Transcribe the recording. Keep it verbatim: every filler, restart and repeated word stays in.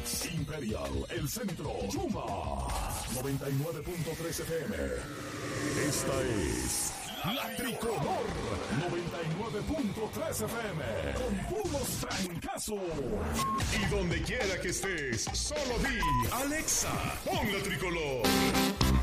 Imperial, El Centro, Yuma, noventa y nueve punto tres F M. Esta es La Tricolor, noventa y nueve punto tres F M, con puros trancazos. Y donde quiera que estés, solo di, Alexa, pon La Tricolor.